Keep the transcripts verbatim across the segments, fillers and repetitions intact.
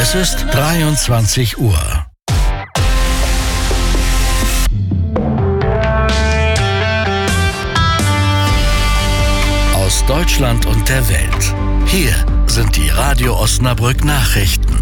Es ist dreiundzwanzig Uhr. Aus Deutschland und der Welt. Hier sind die Radio Osnabrück Nachrichten.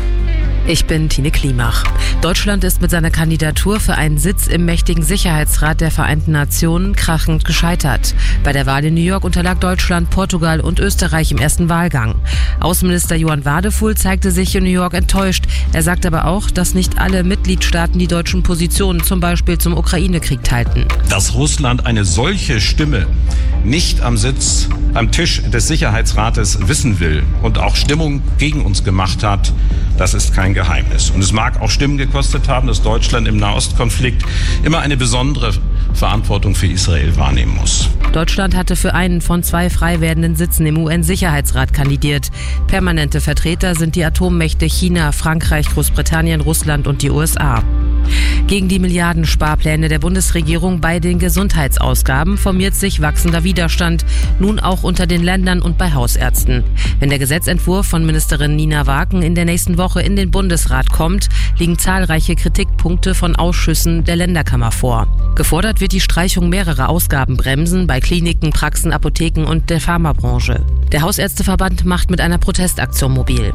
Ich bin Tine Klimach. Deutschland ist mit seiner Kandidatur für einen Sitz im mächtigen Sicherheitsrat der Vereinten Nationen krachend gescheitert. Bei der Wahl in New York unterlag Deutschland, Portugal und Österreich im ersten Wahlgang. Außenminister Johann Wadefuhl zeigte sich in New York enttäuscht. Er sagte aber auch, dass nicht alle Mitgliedstaaten die deutschen Positionen zum Beispiel zum Ukraine-Krieg teilten. Dass Russland eine solche Stimme nicht am Sitz, am Tisch des Sicherheitsrates wissen will und auch Stimmung gegen uns gemacht hat, das ist kein Geheimnis. Und es mag auch Stimmen gekostet haben, dass Deutschland im Nahostkonflikt immer eine besondere Verantwortung für Israel wahrnehmen muss. Deutschland hatte für einen von zwei frei werdenden Sitzen im U N-Sicherheitsrat kandidiert. Permanente Vertreter sind die Atommächte China, Frankreich, Großbritannien, Russland und die U S A. Gegen die Milliardensparpläne der Bundesregierung bei den Gesundheitsausgaben formiert sich wachsender Widerstand, nun auch unter den Ländern und bei Hausärzten. Wenn der Gesetzentwurf von Ministerin Nina Waken in der nächsten Woche in den Bundesrat kommt, liegen zahlreiche Kritikpunkte von Ausschüssen der Länderkammer vor. Gefordert wird die Streichung mehrerer Ausgabenbremsen bei Kliniken, Praxen, Apotheken und der Pharmabranche. Der Hausärzteverband macht mit einer Protestaktion mobil.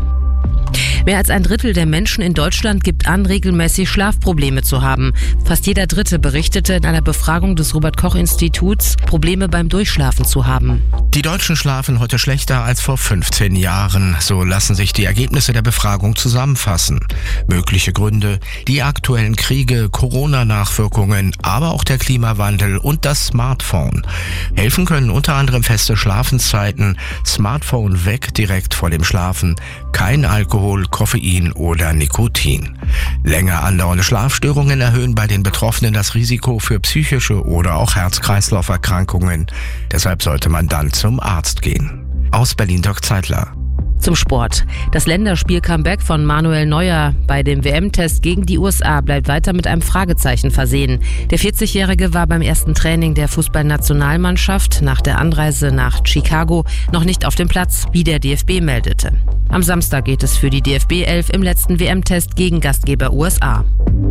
Mehr als ein Drittel der Menschen in Deutschland gibt an, regelmäßig Schlafprobleme zu haben. Fast jeder Dritte berichtete in einer Befragung des Robert-Koch-Instituts, Probleme beim Durchschlafen zu haben. Die Deutschen schlafen heute schlechter als vor fünfzehn Jahren. So lassen sich die Ergebnisse der Befragung zusammenfassen. Mögliche Gründe: die aktuellen Kriege, Corona-Nachwirkungen, aber auch der Klimawandel und das Smartphone. Helfen können unter anderem feste Schlafenszeiten, Smartphone weg direkt vor dem Schlafen, kein Alkohol, Koffein oder Nikotin. Länger andauernde Schlafstörungen erhöhen bei den Betroffenen das Risiko für psychische oder auch Herz-Kreislauf-Erkrankungen. Deshalb sollte man dann zum Arzt gehen. Aus Berlin Dirk Zeitler. Zum Sport. Das Länderspiel-Comeback von Manuel Neuer bei dem W M-Test gegen die U S A bleibt weiter mit einem Fragezeichen versehen. Der vierzigjährige war beim ersten Training der Fußballnationalmannschaft nach der Anreise nach Chicago noch nicht auf dem Platz, wie der D F B meldete. Am Samstag geht es für die D F B elf im letzten W M-Test gegen Gastgeber U S A.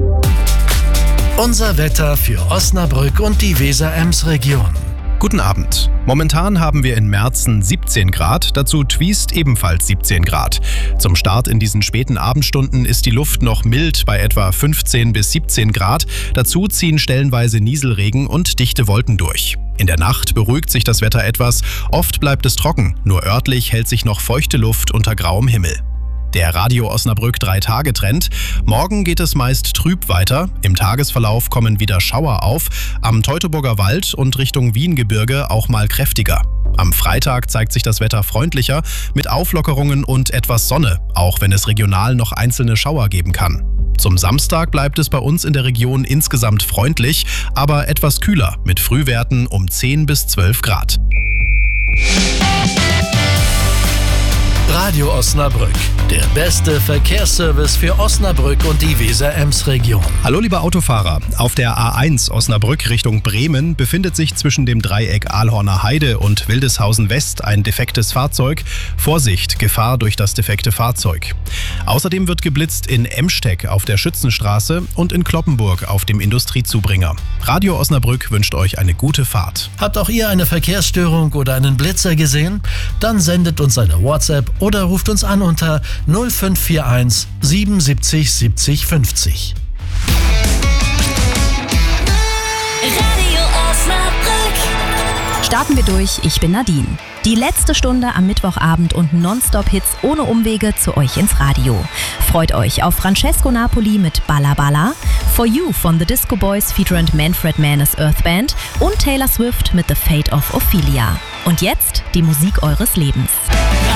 Unser Wetter für Osnabrück und die Weser-Ems-Region. Guten Abend. Momentan haben wir in Merzen siebzehn Grad, dazu Twiest ebenfalls siebzehn Grad. Zum Start in diesen späten Abendstunden ist die Luft noch mild bei etwa fünfzehn bis siebzehn Grad. Dazu ziehen stellenweise Nieselregen und dichte Wolken durch. In der Nacht beruhigt sich das Wetter etwas, oft bleibt es trocken, nur örtlich hält sich noch feuchte Luft unter grauem Himmel. Der Radio Osnabrück drei Tage Trend. Morgen geht es meist trüb weiter. Im Tagesverlauf kommen wieder Schauer auf. Am Teutoburger Wald und Richtung Wiengebirge auch mal kräftiger. Am Freitag zeigt sich das Wetter freundlicher mit Auflockerungen und etwas Sonne, auch wenn es regional noch einzelne Schauer geben kann. Zum Samstag bleibt es bei uns in der Region insgesamt freundlich, aber etwas kühler mit Frühwerten um zehn bis zwölf Grad. Radio Osnabrück, der beste Verkehrsservice für Osnabrück und die Weser-Ems-Region. Hallo liebe Autofahrer, auf der A eins Osnabrück Richtung Bremen befindet sich zwischen dem Dreieck Ahlhorner Heide und Wildeshausen West ein defektes Fahrzeug. Vorsicht, Gefahr durch das defekte Fahrzeug. Außerdem wird geblitzt in Emsteck auf der Schützenstraße und in Cloppenburg auf dem Industriezubringer. Radio Osnabrück wünscht euch eine gute Fahrt. Habt auch ihr eine Verkehrsstörung oder einen Blitzer gesehen? Dann sendet uns eine WhatsApp oder ruft uns an unter null fünf vier eins siebenundsiebzig siebzig fünfzig. Radio Osnabrück. Starten wir durch, ich bin Nadine. Die letzte Stunde am Mittwochabend und Nonstop-Hits ohne Umwege zu euch ins Radio. Freut euch auf Francesco Napoli mit Balla Balla, For You von The Disco Boys featuring Manfred Mann's Earth Band und Taylor Swift mit The Fate of Ophelia. Und jetzt die Musik eures Lebens.